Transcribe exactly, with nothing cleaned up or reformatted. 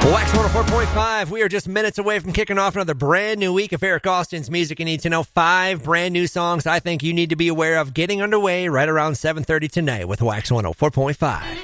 Wax one oh four point five. We are just minutes away from kicking off another brand new week of Eric Austin's Music You Need to Know. Five brand new songs I think you need to be aware of getting underway right around seven thirty tonight with Wax one oh four point five.